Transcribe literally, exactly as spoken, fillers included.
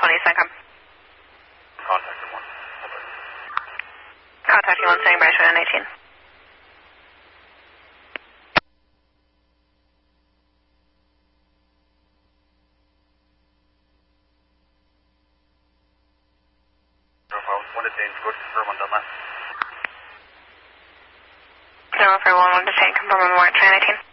one East Income. Contact one. Contact you one, standing by, showing eighteen. One detained, good, confirm on that. Zero for one, one detained, confirm on the morning, train eighteen.